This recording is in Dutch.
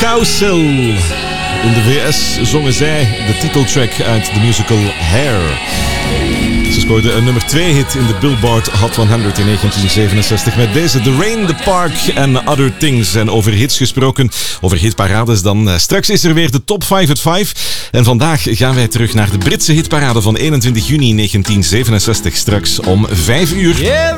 Cowsill. In de VS zongen zij de titeltrack uit de musical Hair. Ze scoorde een nummer 2 hit in de Billboard Hot 100 in 1967 met deze The Rain, The Park and Other Things. En over hits gesproken, over hitparades dan. Straks is er weer de Top 5 at 5. En vandaag gaan wij terug naar de Britse hitparade van 21 juni 1967. Straks om 5 uur.